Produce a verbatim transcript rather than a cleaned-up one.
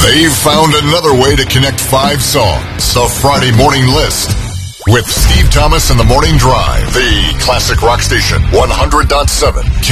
They've found another way to connect five songs. The Friday Morning List with Steve Thomas and the Morning Drive. The classic rock station, one hundred point seven K